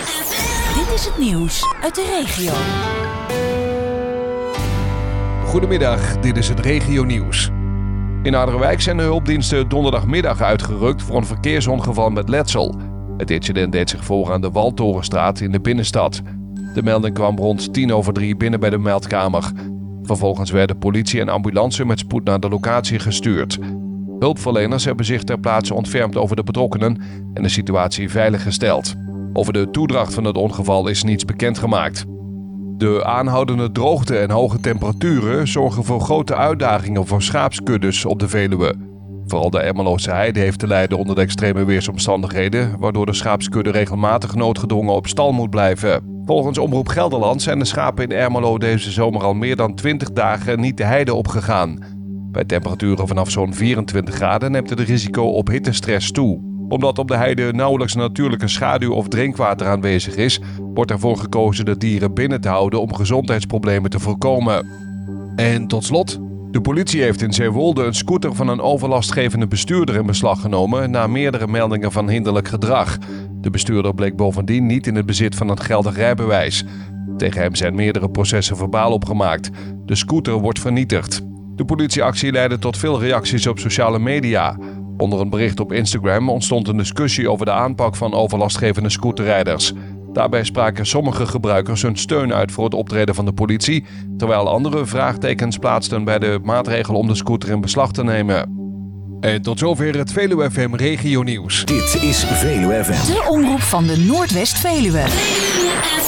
Dit is het nieuws uit de regio. Goedemiddag, dit is het regionieuws. In Harderwijk zijn de hulpdiensten donderdagmiddag uitgerukt voor een verkeersongeval met letsel. Het incident deed zich voor aan de Waltorenstraat in de binnenstad. De melding kwam rond 2:10 binnen bij de meldkamer. Vervolgens werden politie en ambulance met spoed naar de locatie gestuurd. Hulpverleners hebben zich ter plaatse ontfermd over de betrokkenen en de situatie veiliggesteld. Over de toedracht van het ongeval is niets bekendgemaakt. De aanhoudende droogte en hoge temperaturen zorgen voor grote uitdagingen voor schaapskuddes op de Veluwe. Vooral de Ermeloze Heide heeft te lijden onder de extreme weersomstandigheden, waardoor de schaapskudde regelmatig noodgedwongen op stal moet blijven. Volgens Omroep Gelderland zijn de schapen in Ermelo deze zomer al meer dan 20 dagen niet de heide opgegaan. Bij temperaturen vanaf zo'n 24 graden neemt het risico op hittestress toe. Omdat op de heide nauwelijks natuurlijke schaduw of drinkwater aanwezig is, wordt ervoor gekozen de dieren binnen te houden om gezondheidsproblemen te voorkomen. En tot slot, de politie heeft in Zeewolde een scooter van een overlastgevende bestuurder in beslag genomen na meerdere meldingen van hinderlijk gedrag. De bestuurder bleek bovendien niet in het bezit van een geldig rijbewijs. Tegen hem zijn meerdere processen verbaal opgemaakt. De scooter wordt vernietigd. De politieactie leidde tot veel reacties op sociale media. Onder een bericht op Instagram ontstond een discussie over de aanpak van overlastgevende scooterrijders. Daarbij spraken sommige gebruikers hun steun uit voor het optreden van de politie, terwijl anderen vraagtekens plaatsten bij de maatregel om de scooter in beslag te nemen. En tot zover het Veluwe FM Regionieuws. Dit is Veluwe FM. De omroep van de Noordwest-Veluwe.